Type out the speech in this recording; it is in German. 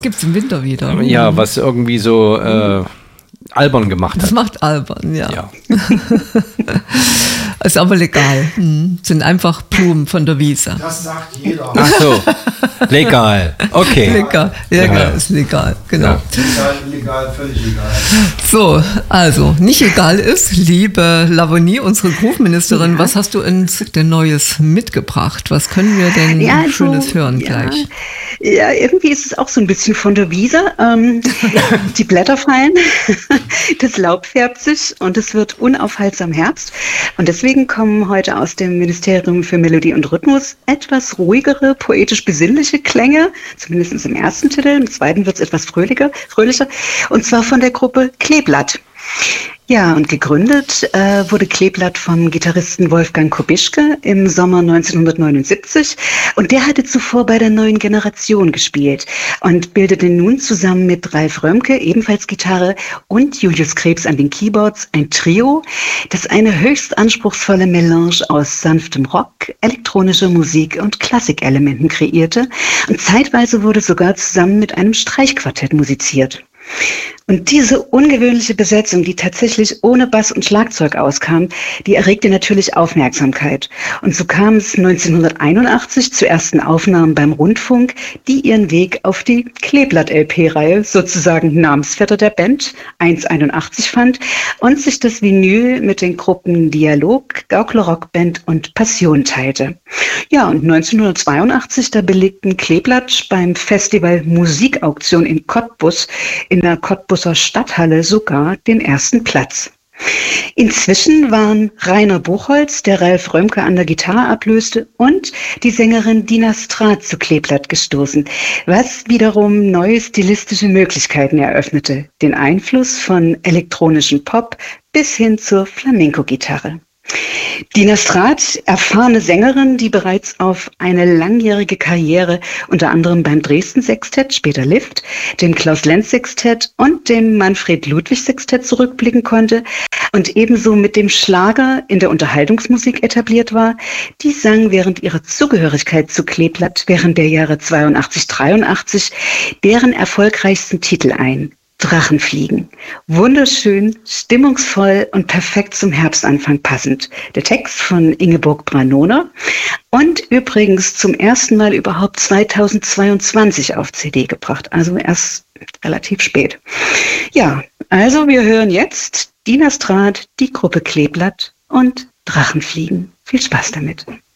Gibt's im Winter wieder. Ja, was irgendwie so albern gemacht hat. Das macht albern, ja. Ist aber legal. Sind einfach Blumen von der Wiese. Das sagt jeder. Ach so, legal. Okay. Legal, ja, ist legal, genau. Ja. Legal, völlig egal. So, also, nicht egal ist, liebe Lavonie, unsere Groove-Ministerin, was hast du uns denn Neues mitgebracht? Was können wir denn Schönes hören gleich? Ja, irgendwie ist es auch so ein bisschen von der Wiese. Die Blätter fallen, das Laub färbt sich und es wird unaufhaltsam Herbst. Und deswegen kommen heute aus dem Ministerium für Melodie und Rhythmus etwas ruhigere, poetisch-besinnliche Klänge, zumindest im ersten Titel. Im zweiten wird es etwas fröhlicher. Und zwar von der Gruppe Kleeblatt. Ja, und gegründet wurde Kleeblatt vom Gitarristen Wolfgang Kobischke im Sommer 1979. Und der hatte zuvor bei der Neuen Generation gespielt und bildete nun zusammen mit Ralf Römke, ebenfalls Gitarre, und Julius Krebs an den Keyboards ein Trio, das eine höchst anspruchsvolle Melange aus sanftem Rock, elektronischer Musik und Klassikelementen kreierte. Und zeitweise wurde sogar zusammen mit einem Streichquartett musiziert. Und diese ungewöhnliche Besetzung, die tatsächlich ohne Bass und Schlagzeug auskam, die erregte natürlich Aufmerksamkeit. Und so kam es 1981 zu ersten Aufnahmen beim Rundfunk, die ihren Weg auf die Kleeblatt-LP-Reihe, sozusagen Namensvetter der Band, 181 fand und sich das Vinyl mit den Gruppen Dialog, Gaukler Rockband und Passion teilte. Ja, und 1982, da belegten Kleeblatt beim Festival Musikauktion in Cottbus in der Cottbuser Stadthalle sogar den ersten Platz. Inzwischen waren Rainer Buchholz, der Ralf Römke an der Gitarre ablöste, und die Sängerin Dina Straat zu Kleeblatt gestoßen, was wiederum neue stilistische Möglichkeiten eröffnete, den Einfluss von elektronischem Pop bis hin zur Flamenco-Gitarre. Dina Straat, erfahrene Sängerin, die bereits auf eine langjährige Karriere unter anderem beim Dresden-Sextett, später Lift, dem Klaus-Lenz-Sextett und dem Manfred-Ludwig-Sextett zurückblicken konnte und ebenso mit dem Schlager in der Unterhaltungsmusik etabliert war, die sang während ihrer Zugehörigkeit zu Kleeblatt während der Jahre 82, 83 deren erfolgreichsten Titel ein. Drachenfliegen. Wunderschön, stimmungsvoll und perfekt zum Herbstanfang passend. Der Text von Ingeborg Branoner und übrigens zum ersten Mal überhaupt 2022 auf CD gebracht, also erst relativ spät. Ja, also wir hören jetzt Dina Straat, die Gruppe Kleeblatt und Drachenfliegen. Viel Spaß damit.